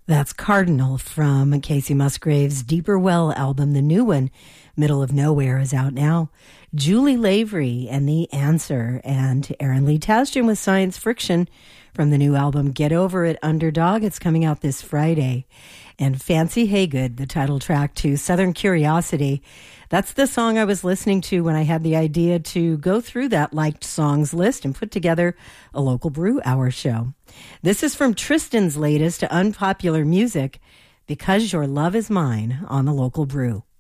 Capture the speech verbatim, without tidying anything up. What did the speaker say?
That's Cardinal from Casey Musgrave's Deeper Well album. The new one, Middle of Nowhere, is out now. Julie Lavery and The Answer, and Aaron Lee Tasjan with Science Friction from the new album Get Over It, Underdog. It's coming out this Friday. And Fancy Haygood, the title track to Southern Curiosity. That's the song I was listening to when I had the idea to go through that liked songs list and put together a local brew hour show. This is from Tristan's latest unpopular music, Because Your Love Is Mine, on the Local Brew.